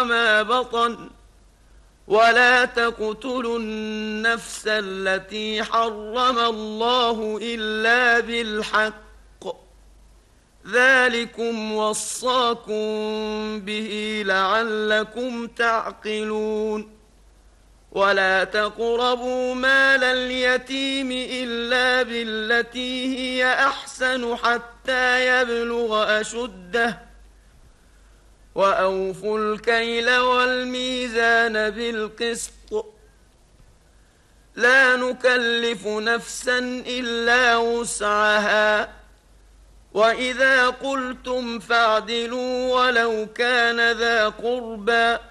ما بطن ولا تقتلوا النفس التي حرم الله إلا بالحق ذلكم وصاكم به لعلكم تعقلون ولا تقربوا مال اليتيم إلا بالتي هي أحسن حتى يبلغ أشده وأوفوا الكيل والميزان بالقسط لا نكلف نفسا إلا وسعها وإذا قلتم فاعدلوا ولو كان ذا قربى